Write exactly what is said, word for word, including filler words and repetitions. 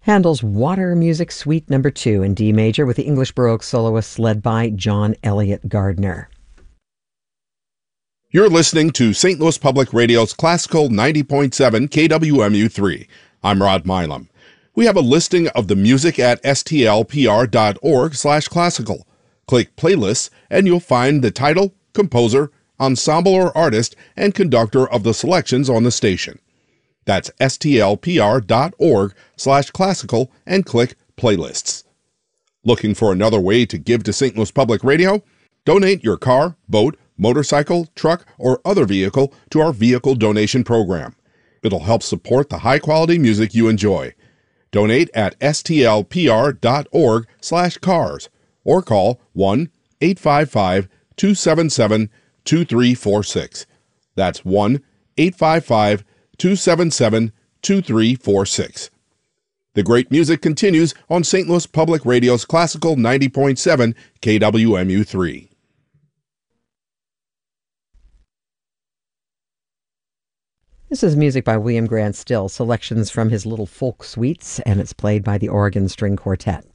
Handel's Water Music Suite Number two in D major with the English Baroque soloists led by John Elliott Gardner. You're listening to Saint Louis Public Radio's Classical ninety point seven K W M U three. I'm Rod Milam. We have a listing of the music at stlpr.org slash classical. Click Playlists and you'll find the title, composer, ensemble or artist, and conductor of the selections on the station. That's stlpr.org slash classical and click Playlists. Looking for another way to give to Saint Louis Public Radio? Donate your car, boat, motorcycle, truck, or other vehicle to our vehicle donation program. It'll help support the high-quality music you enjoy. Donate at stlpr.org slash cars or call one eight five five, two seven seven, two three four six. That's one eight five five, two seven seven, two three four six. The great music continues on Saint Louis Public Radio's Classical ninety point seven K W M U three. This is music by William Grant Still, selections from his Little Folk Suites, and it's played by the Oregon String Quartet.